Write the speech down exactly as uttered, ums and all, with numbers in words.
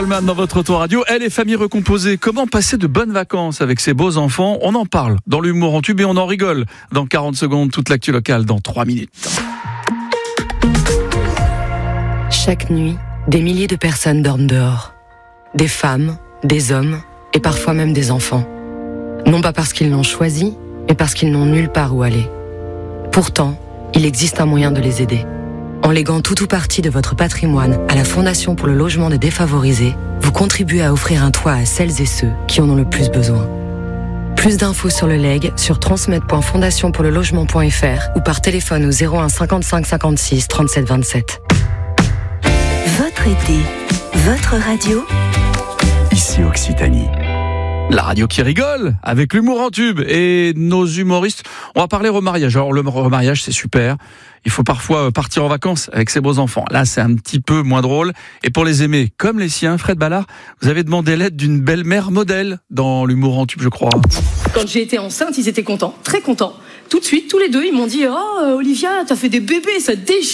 Dans votre tour radio, elle est famille recomposée. Comment passer de bonnes vacances avec ses beaux enfants? On en parle dans l'humour en tube et on en rigole. Dans quarante secondes, toute l'actu locale dans trois minutes. Chaque nuit, des milliers de personnes dorment dehors. Des femmes, des hommes et parfois même des enfants. Non pas parce qu'ils l'ont choisi, mais parce qu'ils n'ont nulle part où aller. Pourtant, il existe un moyen de les aider. En léguant tout ou partie de votre patrimoine à la Fondation pour le logement des défavorisés, vous contribuez à offrir un toit à celles et ceux qui en ont le plus besoin. Plus d'infos sur le legs sur transmettre point fondation pour le logement point f r ou par téléphone au zéro un cinquante-cinq cinquante-six trente-sept vingt-sept. Votre été, votre radio. Ici Occitanie. La radio qui rigole, avec l'humour en tube et nos humoristes. On va parler remariage. Alors le remariage, c'est super. Il faut parfois partir en vacances avec ses beaux enfants. Là, c'est un petit peu moins drôle. Et pour les aimer comme les siens, Fred Ballard, vous avez demandé l'aide d'une belle-mère modèle dans l'humour en tube, je crois. Quand j'ai été enceinte, ils étaient contents, très contents. Tout de suite, tous les deux, ils m'ont dit « Oh, Olivia, t'as fait des bébés, ça te déchire !»